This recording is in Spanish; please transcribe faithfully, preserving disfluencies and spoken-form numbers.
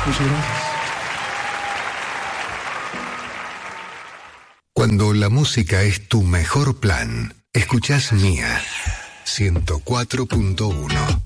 Muchas gracias. Cuando la música es tu mejor plan, escuchás Mía ciento cuatro punto uno.